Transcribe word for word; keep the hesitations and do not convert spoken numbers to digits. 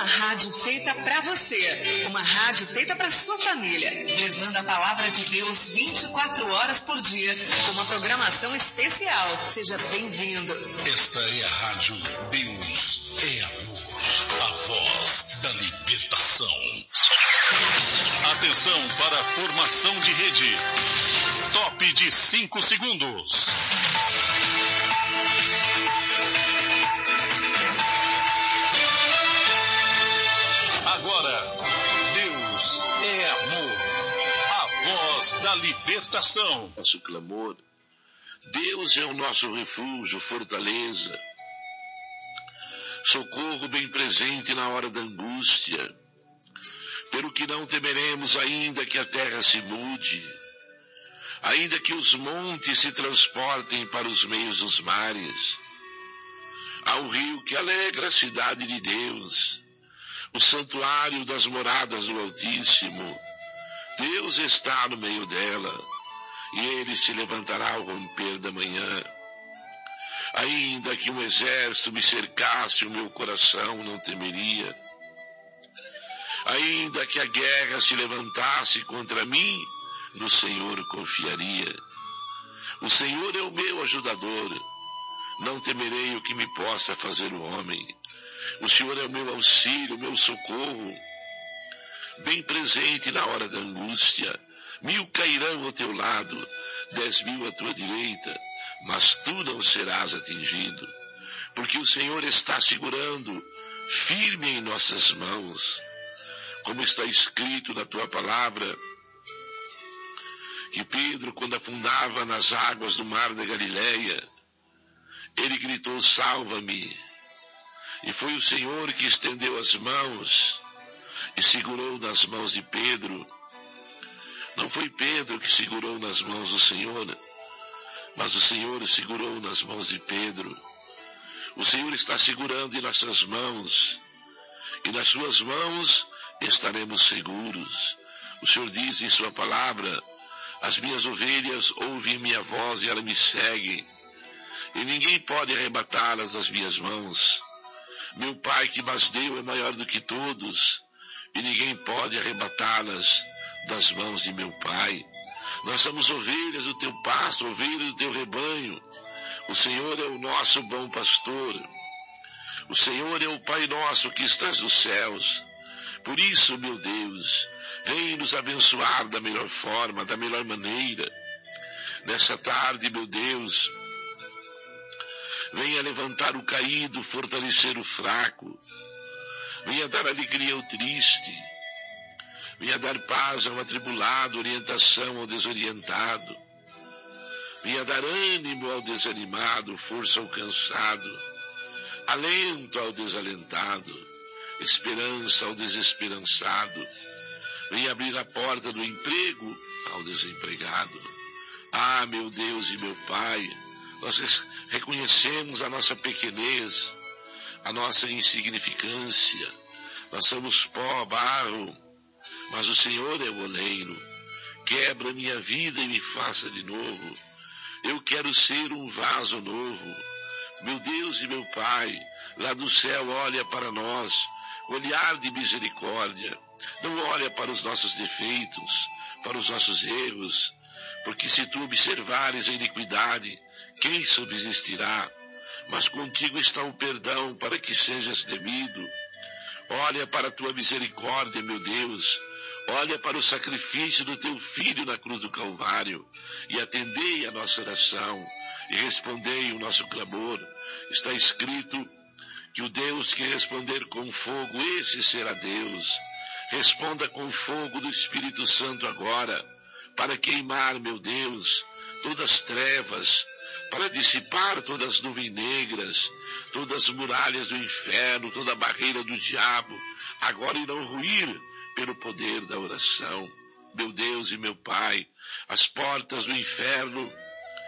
rádio feita pra você, uma rádio feita pra sua família, levando a palavra de Deus vinte e quatro horas por dia, com uma programação especial. Seja bem-vindo. Esta é a rádio Deus é Amor, a voz da libertação. Atenção para a formação de rede. Top de cinco segundos. Agora, Deus é amor, a voz da libertação. Nosso clamor. Deus é o nosso refúgio, fortaleza, socorro bem presente na hora da angústia. Pelo que não temeremos, ainda que a terra se mude, ainda que os montes se transportem para os meios dos mares, ao rio que alegra a cidade de Deus, o santuário das moradas do Altíssimo. Deus está no meio dela, e ele se levantará ao romper da manhã. Ainda que um exército me cercasse, o meu coração não temeria. Ainda que a guerra se levantasse contra mim, no Senhor confiaria. O Senhor é o meu ajudador, não temerei o que me possa fazer o homem. O Senhor é o meu auxílio, o meu socorro, bem presente na hora da angústia. Mil cairão ao teu lado, dez mil à tua direita, mas tu não serás atingido, porque o Senhor está segurando firme em nossas mãos. Como está escrito na tua palavra, que Pedro, quando afundava nas águas do mar da Galileia, ele gritou: salva-me. E foi o Senhor que estendeu as mãos e segurou nas mãos de Pedro. Não foi Pedro que segurou nas mãos do Senhor, mas o Senhor segurou nas mãos de Pedro. O Senhor está segurando em nossas mãos, e nas suas mãos estaremos seguros. O Senhor diz em sua palavra: as minhas ovelhas ouvem minha voz e elas me seguem, e ninguém pode arrebatá-las das minhas mãos. Meu Pai que mas deu é maior do que todos, e ninguém pode arrebatá-las das mãos de meu Pai. Nós somos ovelhas do teu pasto, ovelhas do teu rebanho. O Senhor é o nosso bom pastor. O Senhor é o Pai nosso que estás nos céus. Por isso, meu Deus, vem nos abençoar da melhor forma, da melhor maneira. Nessa tarde, meu Deus, venha levantar o caído, fortalecer o fraco. Venha dar alegria ao triste. Venha dar paz ao atribulado, orientação ao desorientado. Venha dar ânimo ao desanimado, força ao cansado, alento ao desalentado, esperança ao desesperançado. Venha abrir a porta do emprego ao desempregado. Ah, meu Deus e meu Pai, nós reconhecemos a nossa pequenez, a nossa insignificância. Nós somos pó, barro, mas o Senhor é o oleiro. Quebra minha vida e me faça de novo. Eu quero ser um vaso novo. Meu Deus e meu Pai, lá do céu olha para nós, olhar de misericórdia. Não olha para os nossos defeitos, para os nossos erros, porque se tu observares a iniquidade, quem subsistirá? Mas contigo está o perdão para que sejas temido. Olha para a tua misericórdia, meu Deus. Olha para o sacrifício do teu Filho na cruz do Calvário e atendei a nossa oração e respondei o nosso clamor. Está escrito que o Deus que responder com fogo, esse será Deus. Responda com fogo do Espírito Santo agora, para queimar, meu Deus, todas as trevas, para dissipar todas as nuvens negras, todas as muralhas do inferno, toda a barreira do diabo, agora irão ruir pelo poder da oração. Meu Deus e meu Pai, as portas do inferno